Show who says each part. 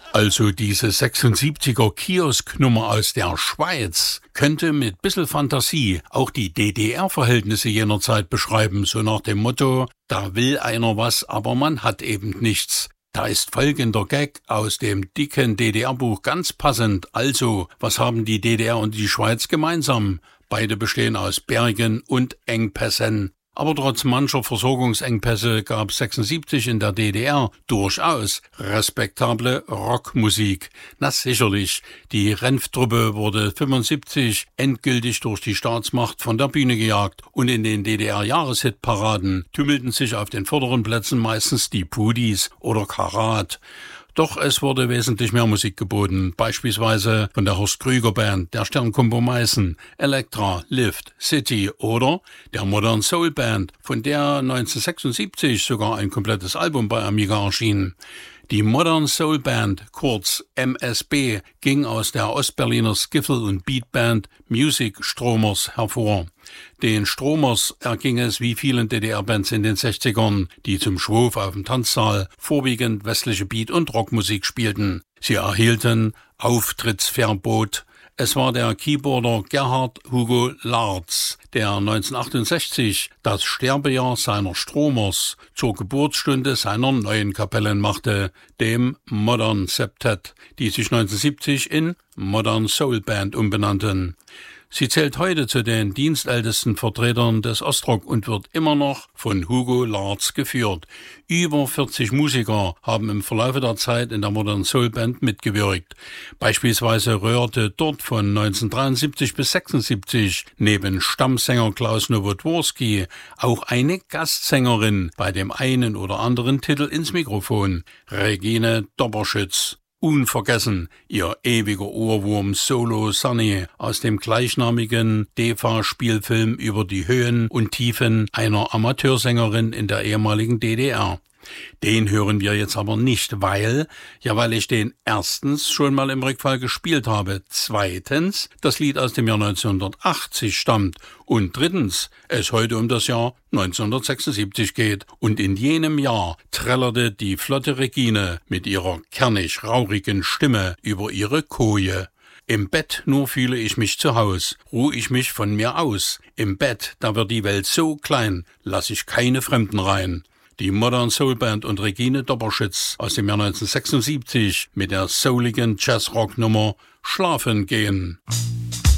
Speaker 1: Also diese 76er Kiosknummer aus der Schweiz könnte mit bissel Fantasie auch die DDR-Verhältnisse jener Zeit beschreiben, so nach dem Motto, da will einer was, aber man hat eben nichts. Da ist folgender Gag aus dem dicken DDR-Buch ganz passend. Also, was haben die DDR und die Schweiz gemeinsam? Beide bestehen aus Bergen und Engpässen. Aber trotz mancher Versorgungsengpässe gab 76 in der DDR durchaus respektable Rockmusik. Na sicherlich, die Renf-Truppe wurde 75 endgültig durch die Staatsmacht von der Bühne gejagt und in den DDR-Jahreshitparaden tümmelten sich auf den vorderen Plätzen meistens die Pudis oder Karat. Doch es wurde wesentlich mehr Musik geboten, beispielsweise von der Horst Krüger Band, der Sternkombo Meißen, Elektra, Lift, City oder der Modern Soul Band, von der 1976 sogar ein komplettes Album bei Amiga erschien. Die Modern Soul Band, kurz MSB, ging aus der Ostberliner Skiffle- und Beatband Music Stromers hervor. Den Stromers erging es wie vielen DDR-Bands in den 60ern, die zum Schwurf auf dem Tanzsaal vorwiegend westliche Beat- und Rockmusik spielten. Sie erhielten Auftrittsverbot. Es war der Keyboarder Gerhard Hugo Larz, der 1968 das Sterbejahr seiner Stromers zur Geburtsstunde seiner neuen Kapelle machte, dem Modern Septet, die sich 1970 in Modern Soul Band umbenannten. Sie zählt heute zu den dienstältesten Vertretern des Ostrock und wird immer noch von Hugo Larz geführt. Über 40 Musiker haben im Verlauf der Zeit in der Modern Soul Band mitgewirkt. Beispielsweise rührte dort von 1973 bis 76 neben Stammsänger Klaus Nowotworski auch eine Gastsängerin bei dem einen oder anderen Titel ins Mikrofon, Regine Doberschütz. Unvergessen ihr ewiger Ohrwurm Solo Sunny aus dem gleichnamigen DEFA-Spielfilm über die Höhen und Tiefen einer Amateursängerin in der ehemaligen DDR. Den hören wir jetzt aber nicht, weil ich den erstens schon mal im Rückfall gespielt habe, zweitens das Lied aus dem Jahr 1980 stammt und drittens es heute um das Jahr 1976 geht und in jenem Jahr trällerte die flotte Regine mit ihrer kernig-raurigen Stimme über ihre Koje. Im Bett nur fühle ich mich zu Haus, ruh ich mich von mir aus. Im Bett, da wird die Welt so klein, lass ich keine Fremden rein. Die Modern Soul Band und Regine Doberschütz aus dem Jahr 1976 mit der souligen Jazzrock-Nummer Schlafen gehen.